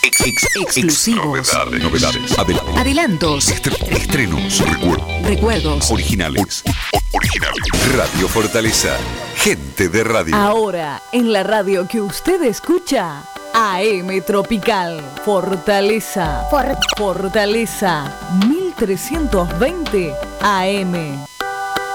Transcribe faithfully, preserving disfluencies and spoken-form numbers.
Ex, ex, exclusivos. Novedades. Novedades. Adel- Adelantos. Estre- estrenos. Recuerdos. Recuerdos. Originales. O- o- originales. Radio Fortaleza. Gente de radio. Ahora, en la radio que usted escucha, A M Tropical. Fortaleza. For- Fortaleza. mil trescientos veinte A M.